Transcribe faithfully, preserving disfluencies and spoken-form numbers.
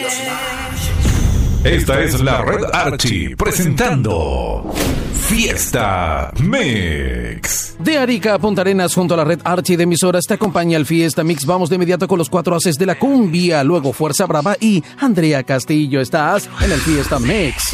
Esta es la Red Archie presentando Fiesta Mix. De Arica a Punta Arenas, junto a la Red Archie de emisoras, te acompaña el Fiesta Mix. Vamos de inmediato con los cuatro haces de la cumbia, luego Fuerza Brava y Andrea Castillo. Estás en el Fiesta Mix.